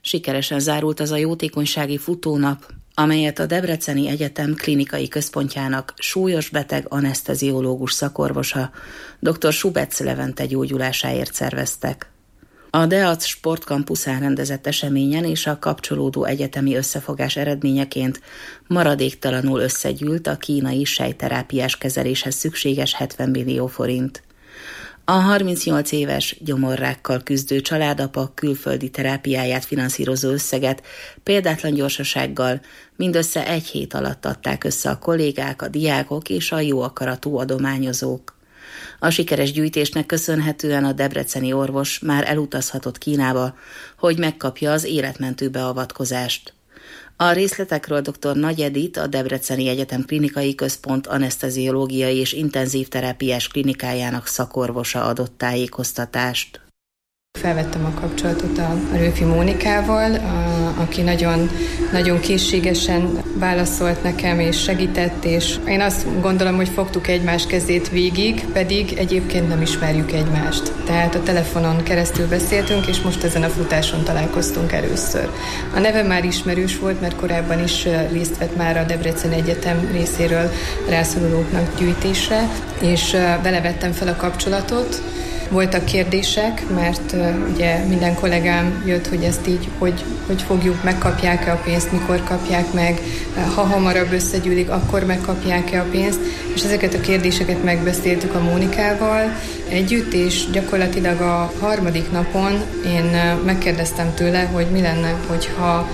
Sikeresen zárult az a jótékonysági futónap, amelyet a Debreceni Egyetem klinikai központjának súlyos beteg aneszteziológus szakorvosa, dr. Subetz Levente gyógyulásáért szerveztek. A DEAC sportkampuszán rendezett eseményen és a kapcsolódó egyetemi összefogás eredményeként maradéktalanul összegyűlt a kínai sejtterápiás kezeléshez szükséges 70 millió forint. A 38 éves gyomorrákkal küzdő családapa külföldi terápiáját finanszírozó összeget példátlan gyorsasággal mindössze egy hét alatt adták össze a kollégák, a diákok és a jó akaratú adományozók. A sikeres gyűjtésnek köszönhetően a debreceni orvos már elutazhatott Kínába, hogy megkapja az életmentő beavatkozást. A részletekről dr. Nagy Edith, a Debreceni Egyetem Klinikai Központ aneszteziológiai és intenzív terápiás klinikájának szakorvosa adott tájékoztatást. Felvettem a kapcsolatot a Rőfi Mónikával, aki nagyon készségesen válaszolt nekem és segített, és én azt gondolom, hogy fogtuk egymás kezét végig, pedig egyébként nem ismerjük egymást. Tehát a telefonon keresztül beszéltünk, és most ezen a futáson találkoztunk először. A neve már ismerős volt, mert korábban is részt vett már a Debreceni Egyetem részéről rászorulóknak gyűjtésre, és vele vettem fel a kapcsolatot. Voltak kérdések, mert ugye minden kollégám jött, hogy ezt így, hogy fogjuk, megkapják-e a pénzt, mikor kapják meg, ha hamarabb összegyűlik, akkor megkapják-e a pénzt, és ezeket a kérdéseket megbeszéltük a Mónikával együtt, és gyakorlatilag a harmadik napon én megkérdeztem tőle, hogy mi lenne, hogyha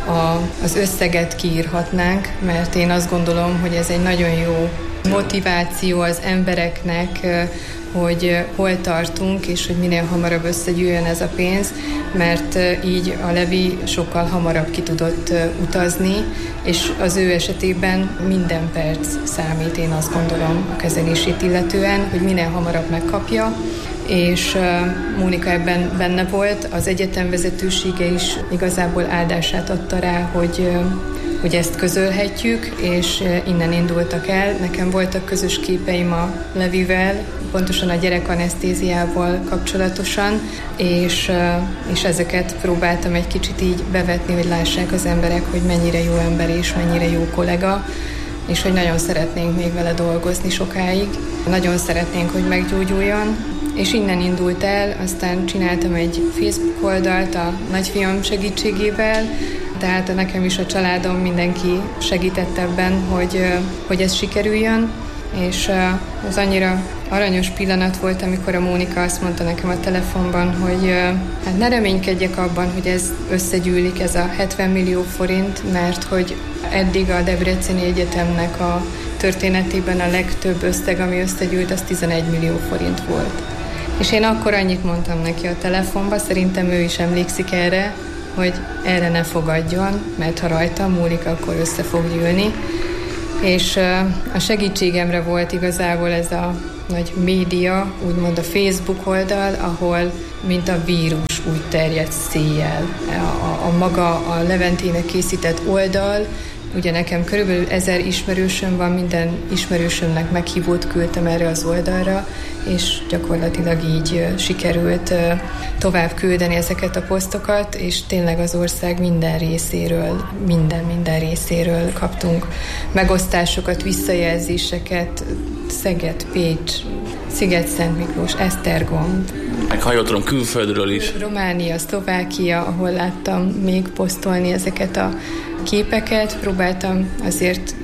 az összeget kiírhatnánk, mert én azt gondolom, hogy ez egy nagyon jó motiváció az embereknek, hogy hol tartunk, és hogy minél hamarabb összegyűjjön ez a pénz, mert így a Levi sokkal hamarabb ki tudott utazni, és az ő esetében minden perc számít, én azt gondolom a kezelését illetően, hogy minél hamarabb megkapja, és Mónika ebben benne volt, az egyetem vezetősége is igazából áldását adta rá, hogy ezt közölhetjük, és innen indultak el. Nekem voltak közös képeim a Levivel, pontosan a gyerekanesztéziával kapcsolatosan, és ezeket próbáltam egy kicsit így bevetni, hogy lássák az emberek, hogy mennyire jó ember és mennyire jó kollega, és hogy nagyon szeretnénk még vele dolgozni sokáig. Nagyon szeretnénk, hogy meggyógyuljon, és innen indult el, aztán csináltam egy Facebook oldalt a nagyfiam segítségével, tehát nekem is a családom, mindenki segített ebben, hogy ez sikerüljön, és az annyira aranyos pillanat volt, amikor a Mónika azt mondta nekem a telefonban, hogy hát ne reménykedjek abban, hogy ez összegyűlik, ez a 70 millió forint, mert hogy eddig a Debreceni Egyetemnek a történetében a legtöbb összeg, ami összegyűlt, az 11 millió forint volt. És én akkor annyit mondtam neki a telefonba, szerintem ő is emlékszik erre, hogy erre ne fogadjon, mert ha rajtam múlik, akkor össze fog gyűlni. És a segítségemre volt igazából ez a nagy média, úgymond a Facebook oldal, ahol mint a vírus úgy terjedt széjjel. A maga a Leventének készített oldal, ugye nekem körülbelül 1000 ismerősöm van, minden ismerősömnek meghívót küldtem erre az oldalra, és gyakorlatilag így sikerült tovább küldeni ezeket a posztokat, és tényleg az ország minden részéről, minden részéről kaptunk megosztásokat, visszajelzéseket, Szeged, Pécs, Sziget-Szentmiklós, Esztergom. Meg ha jól tudom, külföldről is. Románia, Szlovákia, ahol láttam még posztolni ezeket a képeket. Próbáltam azért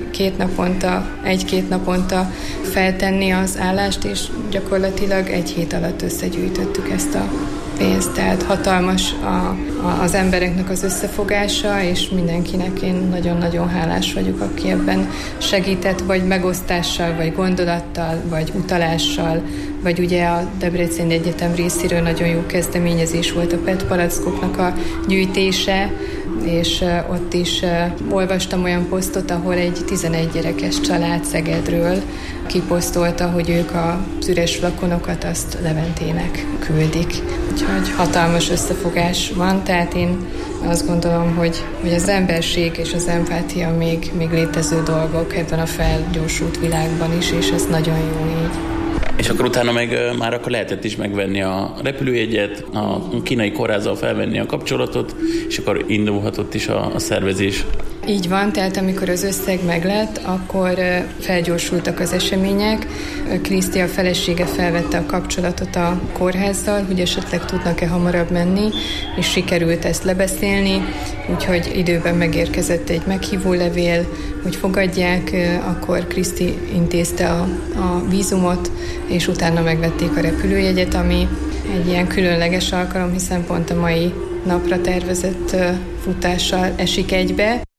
egy-két naponta feltenni az állást, és gyakorlatilag egy hét alatt összegyűjtöttük ezt a pénzt. Tehát hatalmas az embereknek az összefogása, és mindenkinek én nagyon-nagyon hálás vagyok, aki ebben segített, vagy megosztással, vagy gondolattal, vagy utalással, vagy ugye a Debreceni Egyetem részéről nagyon jó kezdeményezés volt a PET palackoknak a gyűjtése, és ott is olvastam olyan posztot, ahol egy 11 gyerekes család Szegedről kiposztolta, hogy ők az üres flakonokat azt Leventének küldik. Úgyhogy hatalmas összefogás van, tehát én azt gondolom, hogy az emberség és az empátia még létező dolgok ebben a felgyorsult világban is, és ez nagyon jó így. És akkor utána meg már akkor lehetett is megvenni a repülőjegyet, a kínai kórházzal felvenni a kapcsolatot, és akkor indulhatott is a szervezés. Így van, tehát amikor az összeg meglett, akkor felgyorsultak az események. Kriszti, a felesége felvette a kapcsolatot a kórházzal, hogy esetleg tudnak-e hamarabb menni, és sikerült ezt lebeszélni, úgyhogy időben megérkezett egy meghívólevél, hogy fogadják, akkor Kriszti intézte a vízumot, és utána megvették a repülőjegyet, ami egy ilyen különleges alkalom, hiszen pont a mai napra tervezett futással esik egybe.